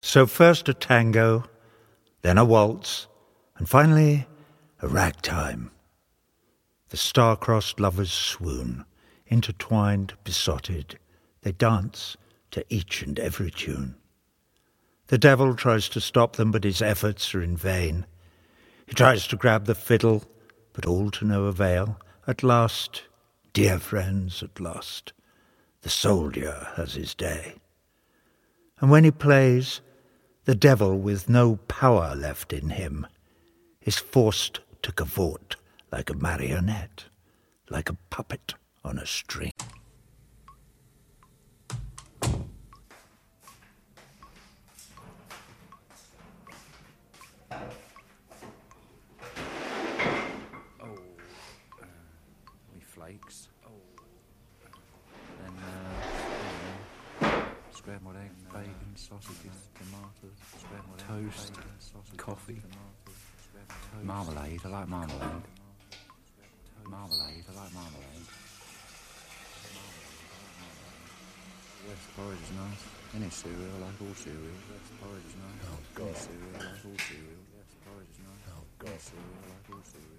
So first a tango, then a waltz, and finally a ragtime. The star-crossed lovers swoon, intertwined, besotted. They dance to each and every tune. The devil tries to stop them, but his efforts are in vain. He tries to grab the fiddle, but all to no avail. At last, dear friends, at last, the soldier has his day. And when he plays, the devil, with no power left in him, is forced to cavort like a marionette, like a puppet on a string. Flakes. Then scrambled egg, bacon, sausages, tomatoes, toast, coffee, marmalade. I like marmalade. Marmalade. I like marmalade. West porridge is nice. Any cereal, I like all cereal. West porridge is nice. Oh God. Any cereal, I like all cereal. West porridge is nice. Oh God. Any cereal, I like all cereal.